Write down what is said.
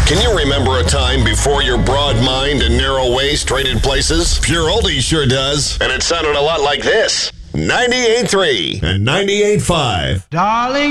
Can you remember a time before your broad mind and narrow waist traded places? Pure Oldie sure does. And it sounded a lot like this. 98.3 and 98.5. Darling.